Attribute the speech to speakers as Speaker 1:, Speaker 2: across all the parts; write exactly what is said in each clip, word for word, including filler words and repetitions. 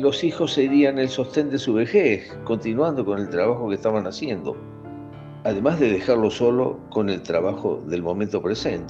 Speaker 1: los hijos serían el sostén de su vejez, continuando con el trabajo que estaban haciendo, además de dejarlo solo con el trabajo del momento presente.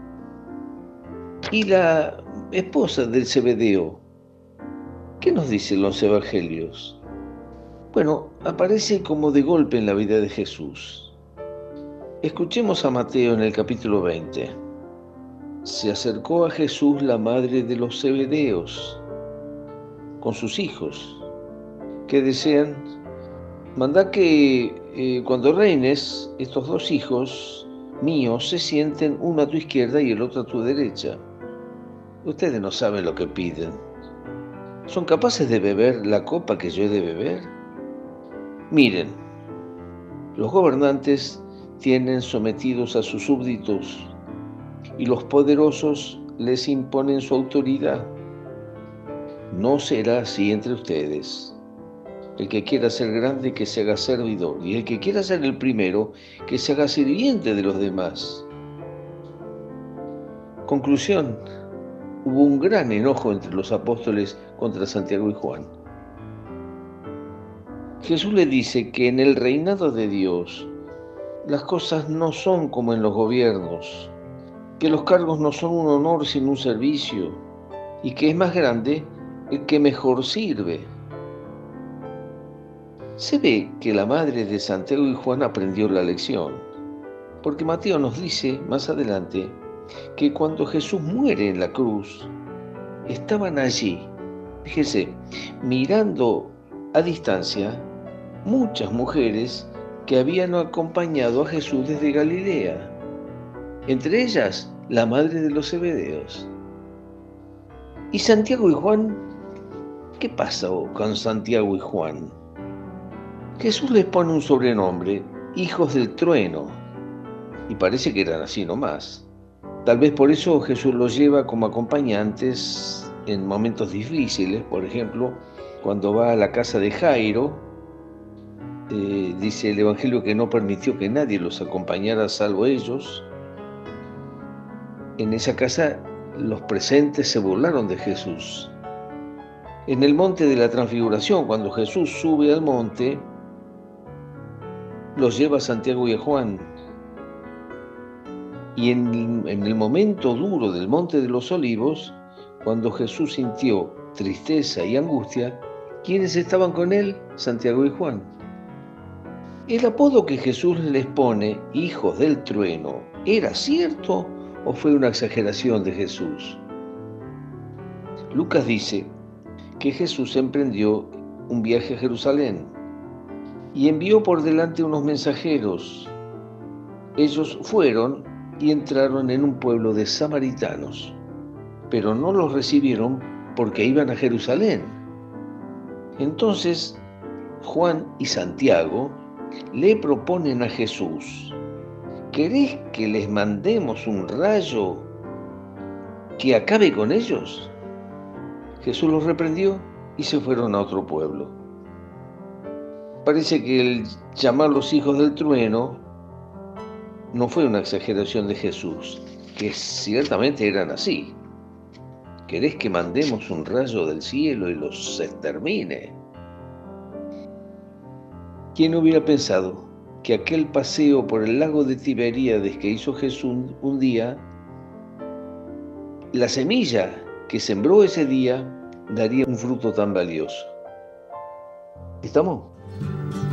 Speaker 1: Y la esposa del Zebedeo, ¿qué nos dicen los evangelios? Bueno, aparece como de golpe en la vida de Jesús. Escuchemos a Mateo en el capítulo veinte. Se acercó a Jesús la madre de los Zebedeos con sus hijos, que desean, manda que eh, cuando reines, estos dos hijos míos se sienten uno a tu izquierda y el otro a tu derecha. Ustedes no saben lo que piden. ¿Son capaces de beber la copa que yo he de beber? Miren, los gobernantes tienen sometidos a sus súbditos y los poderosos les imponen su autoridad. No será así entre ustedes. El que quiera ser grande, que se haga servidor, y el que quiera ser el primero, que se haga sirviente de los demás. Conclusión: hubo un gran enojo entre los apóstoles contra Santiago y Juan. Jesús le dice que en el reinado de Dios las cosas no son como en los gobiernos, que los cargos no son un honor sino un servicio, y que es más grande el que mejor sirve. Se ve que la madre de Santiago y Juan aprendió la lección, porque Mateo nos dice más adelante que cuando Jesús muere en la cruz, estaban allí, fíjese, mirando a distancia, muchas mujeres que habían acompañado a Jesús desde Galilea, entre ellas la madre de los Zebedeos. ¿Y Santiago y Juan? ¿Qué pasó con Santiago y Juan? Jesús les pone un sobrenombre, hijos del trueno, y parece que eran así nomás. Tal vez por eso Jesús los lleva como acompañantes en momentos difíciles. Por ejemplo, cuando va a la casa de Jairo, eh, dice el Evangelio que no permitió que nadie los acompañara salvo ellos. En esa casa los presentes se burlaron de Jesús. En el monte de la Transfiguración, cuando Jesús sube al monte, los lleva a Santiago y a Juan. Y en, en el momento duro del Monte de los Olivos, cuando Jesús sintió tristeza y angustia, ¿quiénes estaban con él? Santiago y Juan. ¿El apodo que Jesús les pone, hijos del trueno, era cierto o fue una exageración de Jesús? Lucas dice que Jesús emprendió un viaje a Jerusalén y envió por delante unos mensajeros. Ellos fueron y entraron en un pueblo de samaritanos, pero no los recibieron porque iban a Jerusalén. Entonces Juan y Santiago le proponen a Jesús: ¿querés que les mandemos un rayo que acabe con ellos? Jesús los reprendió y se fueron a otro pueblo. Parece que el llamarlos hijos del trueno no fue una exageración de Jesús, que ciertamente eran así. ¿Querés que mandemos un rayo del cielo y los extermine? ¿Quién hubiera pensado que aquel paseo por el lago de Tiberíades que hizo Jesús un día, la semilla que sembró ese día daría un fruto tan valioso? ¿Estamos?